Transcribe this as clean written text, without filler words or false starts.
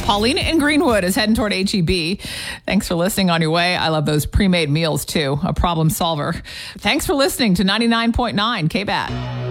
Paulina in Greenwood is heading toward HEB. Thanks for listening on your way. I love those pre-made meals, too. A problem solver. Thanks for listening to 99.9 KBAT.